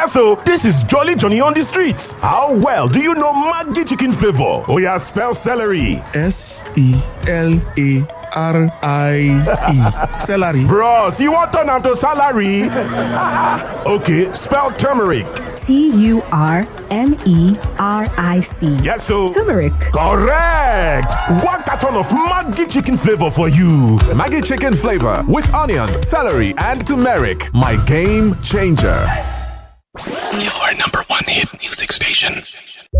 Yes, so this is Jolly Johnny on the streets. How well do you know Maggi chicken flavor? Oh yeah, spell celery. Celery. Celery. Bros, you want turn am to salary? Okay, spell turmeric. Turmeric. Yes, so Turmeric. correct. One carton of Maggi chicken flavor for you. Maggi chicken flavor with onions, celery, and turmeric. My game changer. Your number one hit music station.